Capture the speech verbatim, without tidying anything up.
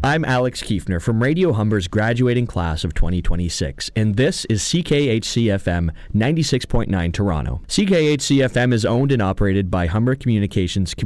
I'm Alex Kiefner from Radio Humber's graduating class of twenty twenty-six, and this is C K H C F M ninety-six point nine Toronto. C K H C F M is owned and operated by Humber Communications